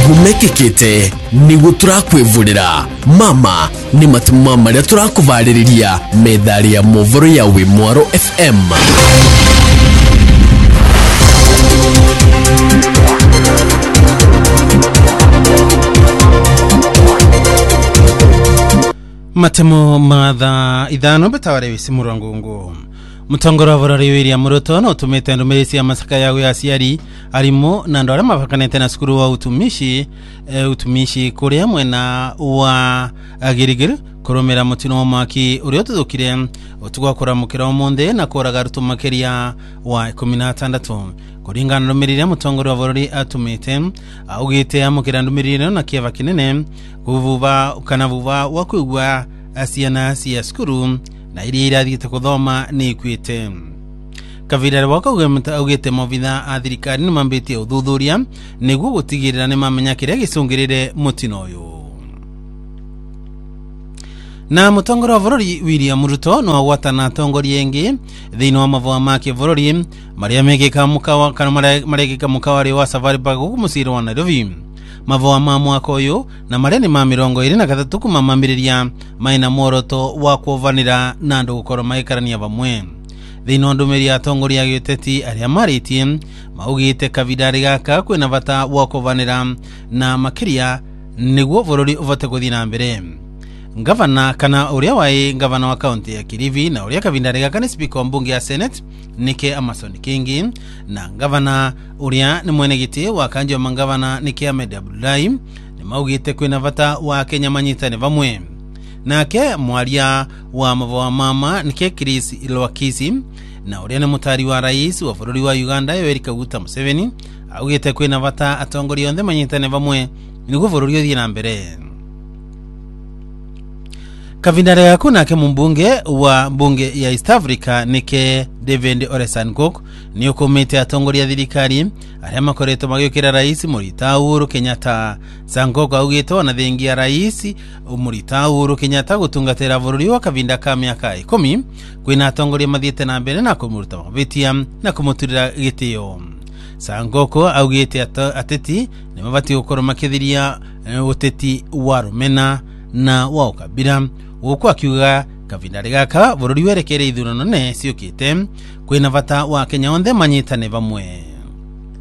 gumekekete nigu turakwivurira mama ni matuma maria turakuvariria medali ya movoro ya Wimwaro FM. Matemo madha idhano betaware wisi murangungu mutongora vorari William Ruto no tumete ndumerisi ya masaka yawe ya siari arimo na ndora mafakanete na skuru wa utumishi kuria mwena wa agirigiri kuromera mutino wa maki urio tudukire utugakora mukira omonde na koraga rutumakeria wa 16 kuringana ndumirire mutongora wa vorari atumete augite amukira ndumirire na kieva kinene kuvuva ukanavuva wakwigwa asiana sia skuru na iri irathite kuthoma ni ikwite kavira wakauga ugite movitha athirikari nimambite uthuthuria niguo gutigirira ni mamenya kiria gicungirire mutino uyu. Na mutongora wa vorori William Ruto no agwatana atongoria engi thiini wa mavoa make vorori maria megika mukawa kana maregika mukawari wa Safari Park kumusiro wa Nairobi. Mavoa ma mwaka uyu na maria ni ma 23 kumamambiriria maina mworoto wa kuvanira na andu gukoro maikarania vamwe thiini wa ndumiri atongoria giteti aria maritie maugite kavidari gaka kwina vata wa kuvanira na makiria niguo vorori uvote kuthii na mbere. Gavana kana uria wai gavana wa kaunti ya Kilifi na uria kavidari gaka ni speaker wa mbunge ya Senate Nike Amason Kingi na gavana uria ni mwenegiti wa kanjo mangavana Nike Ahmed Abdullahi ni maugite kwina vata wa Kenya manyitane vamwe. Nake mwaria wa mavoa mama Nike Chris Ilwakisi na uria ni mutari wa rais wa bururi wa Uganda Yoweri Kaguta Museveni augite kwina vata atongoria onthe manyitane vamwe niguo bururi uthii na mbere. Kavindare yako nake mbunge wa bunge ya East Africa Nike David Oresan Kok ni ukomete atongoria thirikari aria makoretwo magiukira rais Murita Uhuru Kenyatta. Sankoko augite na thengi ya rais Murita Uhuru Kenyatta gutungatira bururi wa kavinda ka miaka 10 kwina atongoria mathiete na mbere na kumuruta mavitia na kumuturira gitio. Sankoko augite ateti ni mabati gukoro makithiria uteti wa rumena na wa ukabira uko akiuga kavindari gaka bururi werekere ithurano ne ciukite kwina vata wa Kenya onthe manyitane vamwe.